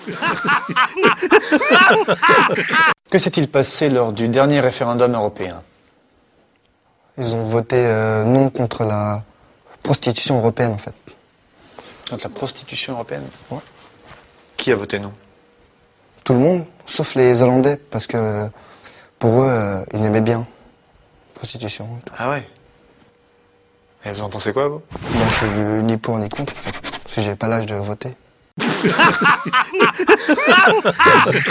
Que s'est-il passé lors du dernier référendum européen? Ils ont voté non contre la prostitution européenne, en fait. Contre la prostitution européenne? Ouais. Qui a voté non? Tout le monde, sauf les Hollandais, parce que pour eux, ils aimaient bien la prostitution. Et tout. Ah ouais. Et vous en pensez quoi, vous? Moi, je suis ni pour ni contre, en fait, parce que j'ai pas l'âge de voter.